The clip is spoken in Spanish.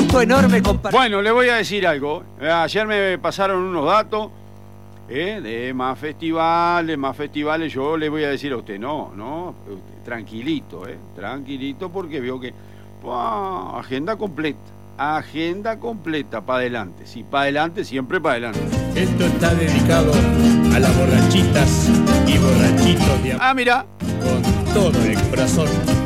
gusto enorme compartir. Bueno, le voy a decir algo. Ayer me pasaron unos datos de más festivales. Yo le voy a decir a usted, no, tranquilito, tranquilito, porque veo que agenda completa para adelante. Sí, para adelante, siempre para adelante. Esto está dedicado a las borrachitas y borrachitos de amor. Mira. Con todo el corazón.